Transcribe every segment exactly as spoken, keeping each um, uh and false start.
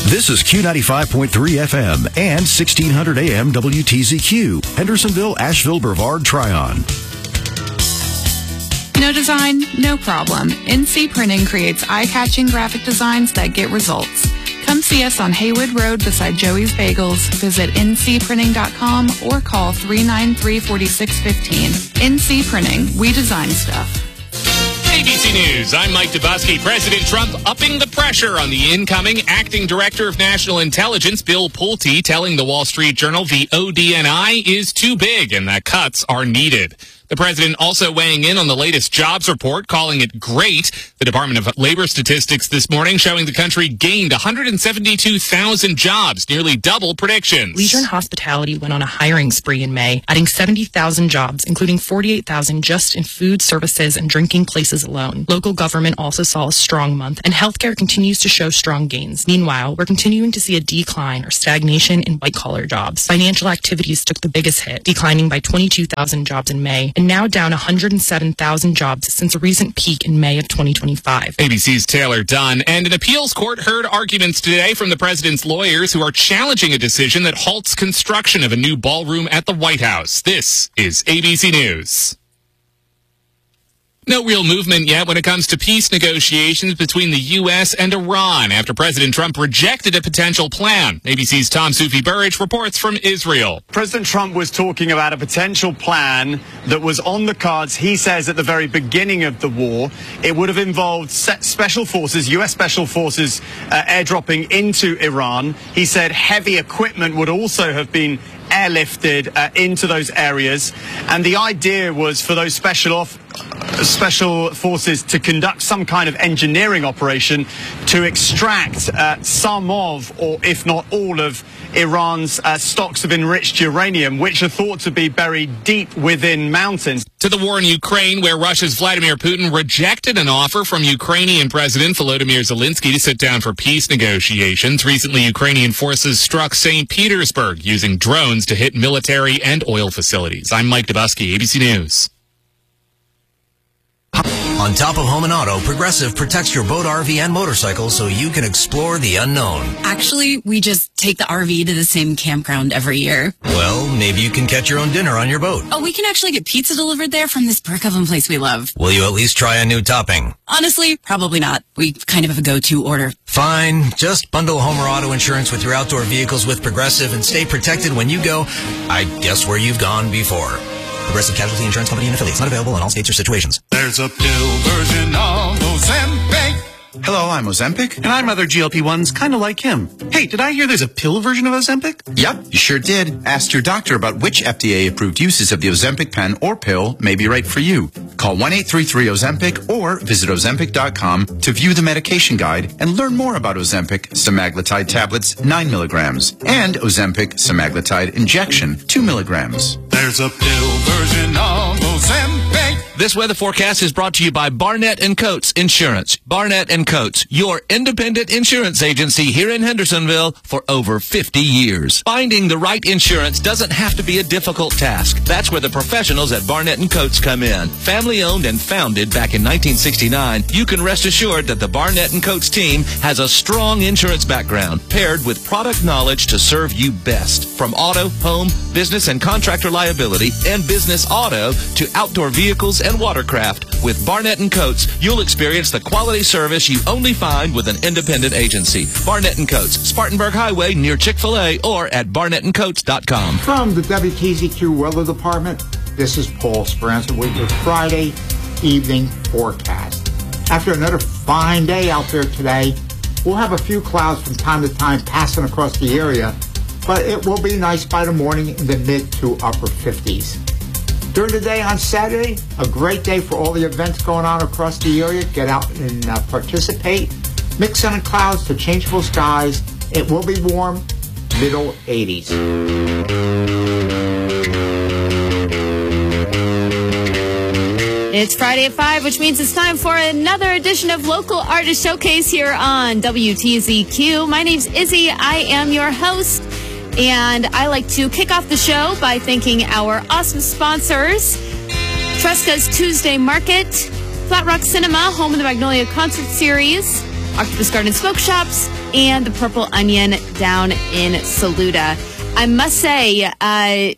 This is Q ninety-five point three F M and sixteen hundred A M W T Z Q, Hendersonville, Asheville, Brevard, Tryon. No design, no problem. N C Printing creates eye-catching graphic designs that get results. Come see us on Haywood Road beside Joey's Bagels. Visit N C printing dot com or call three nine three, four six one five. N C Printing. We design stuff. A B C News, I'm Mike Dubosky. President Trump upping the pressure on the incoming acting director of national intelligence, Bill Pulte, telling the Wall Street Journal the O D N I is too big and that cuts are needed. The president also weighing in on the latest jobs report, calling it great. The Department of Labor statistics this morning showing the country gained one hundred seventy-two thousand jobs, nearly double predictions. Leisure and hospitality went on a hiring spree in May, adding seventy thousand jobs, including forty-eight thousand just in food, services, and drinking places alone. Local government also saw a strong month, and healthcare continues to show strong gains. Meanwhile, we're continuing to see a decline or stagnation in white-collar jobs. Financial activities took the biggest hit, declining by twenty-two thousand jobs in May, and now down one hundred seven thousand jobs since a recent peak in May of twenty twenty-five. A B C's Taylor Dunn. And an appeals court heard arguments today from the president's lawyers who are challenging a decision that halts construction of a new ballroom at the White House. This is A B C News. No real movement yet when it comes to peace negotiations between the U S and Iran after President Trump rejected a potential plan. A B C's Tom Soufi-Burridge reports from Israel. President Trump was talking about a potential plan that was on the cards, he says, at the very beginning of the war. It would have involved special forces, U S special forces, uh, airdropping into Iran. He said heavy equipment would also have been airlifted uh, into those areas. And the idea was for those special off special forces to conduct some kind of engineering operation to extract uh, some of, or if not all of, Iran's uh, stocks of enriched uranium, which are thought to be buried deep within mountains. To the war in Ukraine, where Russia's Vladimir Putin rejected an offer from Ukrainian President Volodymyr Zelensky to sit down for peace negotiations. Recently, Ukrainian forces struck Saint Petersburg using drones to hit military and oil facilities. I'm Mike Dubosky, A B C News. On top of home and auto, Progressive protects your boat, R V, and motorcycle so you can explore the unknown. Actually, we just take the R V to the same campground every year. Well, maybe you can catch your own dinner on your boat. Oh, we can actually get pizza delivered there from this brick oven place we love. Will you at least try a new topping? Honestly, probably not. We kind of have a go-to order. Fine. Just bundle home or auto insurance with your outdoor vehicles with Progressive and stay protected when you go, I guess, where you've gone before. Progressive Casualty Insurance Company and affiliates. Not available in all states or situations. There's a pill version of Ozempic. Hello, I'm Ozempic, and I'm other G L P ones kind of like him. Hey, did I hear there's a pill version of Ozempic? Yep, you sure did. Ask your doctor about which F D A-approved uses of the Ozempic pen or pill may be right for you. Call one eight three three Ozempic or visit Ozempic dot com to view the medication guide and learn more about Ozempic semaglutide tablets, nine milligrams, and Ozempic semaglutide injection, two milligrams. There's a pill version of Ozempic. This weather forecast is brought to you by Barnett and Coates Insurance. Barnett and Coates, your independent insurance agency here in Hendersonville for over fifty years. Finding the right insurance doesn't have to be a difficult task. That's where the professionals at Barnett and Coates come in. Family owned and founded back in nineteen sixty-nine, you can rest assured that the Barnett and Coates team has a strong insurance background paired with product knowledge to serve you best. From auto, home, business, and contractor liability and business auto to outdoor vehicles and watercraft, with Barnett and Coates, you'll experience the quality service you only find with an independent agency. Barnett and Coates, Spartanburg Highway near Chick-fil-A or at barnett and coates dot com. From the W T Z Q Weather Department, this is Paul Speranza with your Friday evening forecast. After another fine day out there today, we'll have a few clouds from time to time passing across the area, but it will be nice by the morning in the mid to upper fifties. During the day on Saturday, a great day for all the events going on across the area. Get out and uh, participate. Mix sun and clouds to changeable skies. It will be warm, middle eighties. It's Friday at five, which means it's time for another edition of Local Artist Showcase here on W T Z Q. My name's Izzy. I am your host. And I like to kick off the show by thanking our awesome sponsors, Tresca's Tuesday Market, Flat Rock Cinema, home of the Magnolia Concert Series, Octopus Garden Smoke Shops, and the Purple Onion down in Saluda. I must say, uh,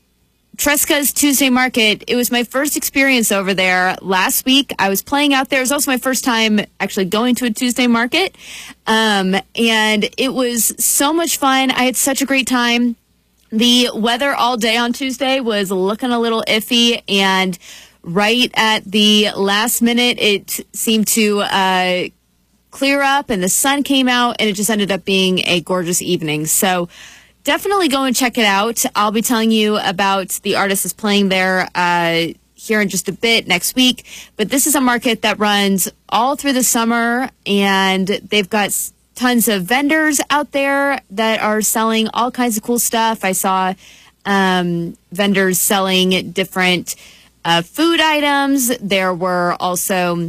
Tresca's Tuesday Market, it was my first experience over there last week. I was playing out there. It was also my first time actually going to a Tuesday Market. Um, and it was so much fun. I had such a great time. The weather all day on Tuesday was looking a little iffy, and right at the last minute, it seemed to uh, clear up, and the sun came out, and it just ended up being a gorgeous evening. So definitely go and check it out. I'll be telling you about the artist that's playing there uh, here in just a bit next week. But this is a market that runs all through the summer, and they've got tons of vendors out there that are selling all kinds of cool stuff. I saw um, vendors selling different uh, food items. There were also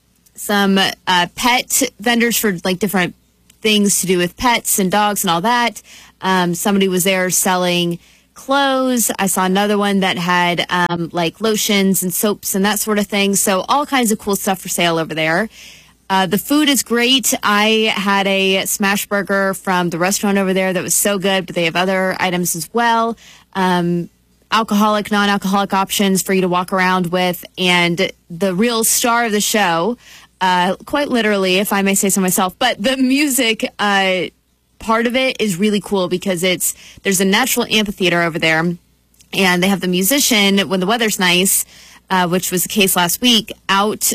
some uh, pet vendors for like different things to do with pets and dogs and all that. Um, somebody was there selling clothes. I saw another one that had um, like lotions and soaps and that sort of thing. So all kinds of cool stuff for sale over there. Uh, the food is great. I had a smash burger from the restaurant over there that was so good, but they have other items as well. Um, alcoholic, non-alcoholic options for you to walk around with. And the real star of the show, uh, quite literally, if I may say so myself, but the music uh part of it is really cool because it's there's a natural amphitheater over there, and they have the musician when the weather's nice, uh, which was the case last week, out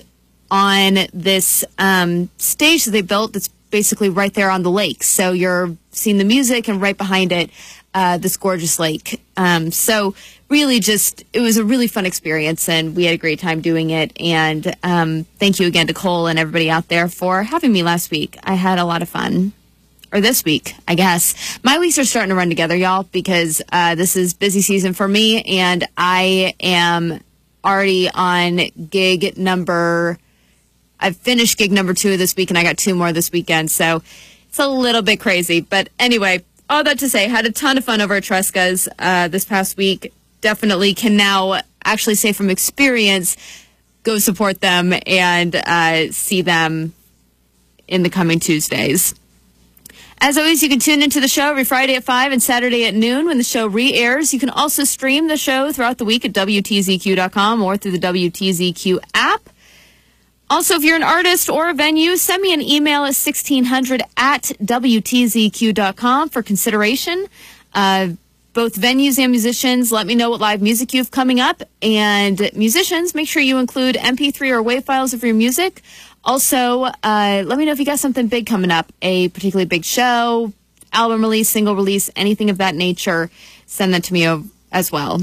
on this um, stage that they built that's basically right there on the lake. So you're seeing the music, and right behind it, uh, this gorgeous lake. Um, so really just, it was a really fun experience, and we had a great time doing it. And um, thank you again to Cole and everybody out there for having me last week. I had a lot of fun. Or this week, I guess. My weeks are starting to run together, y'all, because uh, this is busy season for me, and I am already on gig number... I've finished gig number two this week, and I got two more this weekend, so it's a little bit crazy. But anyway, all that to say, had a ton of fun over at Tresca's uh, this past week. Definitely can now actually say from experience, go support them and uh, see them in the coming Tuesdays. As always, you can tune into the show every Friday at five and Saturday at noon when the show re-airs. You can also stream the show throughout the week at W T Z Q dot com or through the W T Z Q app. Also, if you're an artist or a venue, send me an email at sixteen hundred at W T Z Q dot com for consideration. Uh, both venues and musicians, let me know what live music you have coming up. And musicians, make sure you include M P three or WAV files of your music. Also, uh, let me know if you got something big coming up, a particularly big show, album release, single release, anything of that nature. Send that to me as well.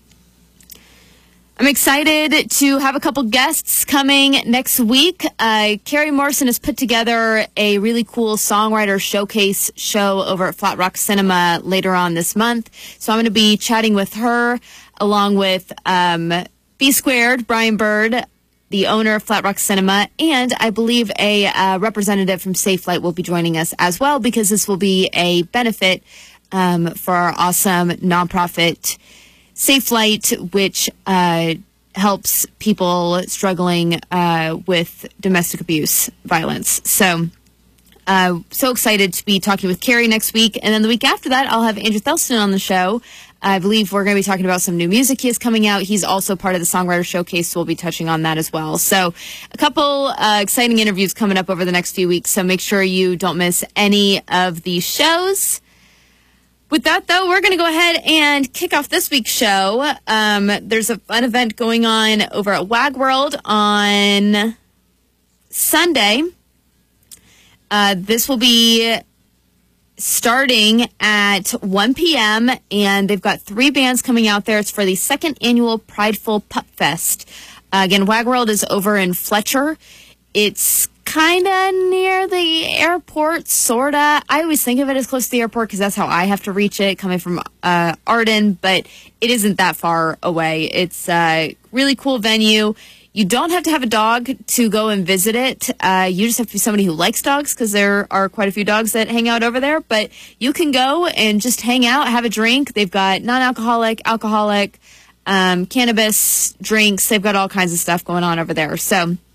I'm excited to have a couple guests coming next week. Uh, Carrie Morrison has put together a really cool songwriter showcase show over at Flat Rock Cinema later on this month. So I'm going to be chatting with her along with um, B Squared, Brian Bird, the owner of Flat Rock Cinema, and I believe a uh, representative from Safe Flight will be joining us as well, because this will be a benefit um, for our awesome nonprofit Safe Flight, which uh, helps people struggling uh, with domestic abuse violence. So, uh, so excited to be talking with Carrie next week. And then the week after that, I'll have Andrew Thelston on the show. I believe we're going to be talking about some new music he has coming out. He's also part of the Songwriter Showcase, so we'll be touching on that as well. So a couple uh, exciting interviews coming up over the next few weeks, so make sure you don't miss any of these shows. With that, though, we're going to go ahead and kick off this week's show. Um, there's a fun event going on over at WAG World on Sunday. Uh, this will be starting at one p.m., and they've got three bands coming out there. It's for the second annual Prideful Pup Fest. Uh, again, WAG World is over in Fletcher. It's kind of near the airport, sort of. I always think of it as close to the airport because that's how I have to reach it, coming from uh, Arden, but it isn't that far away. It's a really cool venue. You don't have to have a dog to go and visit it. Uh, you just have to be somebody who likes dogs, because there are quite a few dogs that hang out over there. But you can go and just hang out, have a drink. They've got non-alcoholic, alcoholic, um, cannabis drinks. They've got all kinds of stuff going on over there. So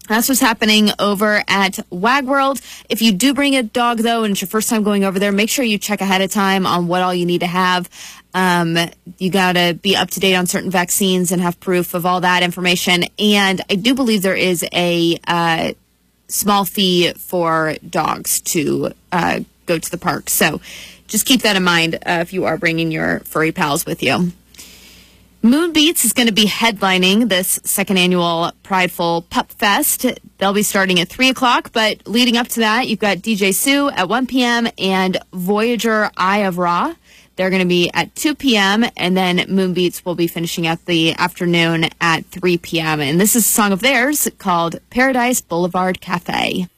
That's what's happening over at Wag World. If you do bring a dog, though, and it's your first time going over there, make sure you check ahead of time on what all you need to have. Um, you got to be up to date on certain vaccines and have proof of all that information. And I do believe there is a uh, small fee for dogs to uh, go to the park. So just keep that in mind uh, if you are bringing your furry pals with you. Moonbeats is going to be headlining this second annual Prideful Pup Fest. They'll be starting at three o'clock, but leading up to that, you've got D J Sue at one p.m. and Voyager Eye of Ra. They're going to be at two p.m., and then Moonbeats will be finishing up the afternoon at three p.m. And this is a song of theirs called Paradise Boulevard Cafe.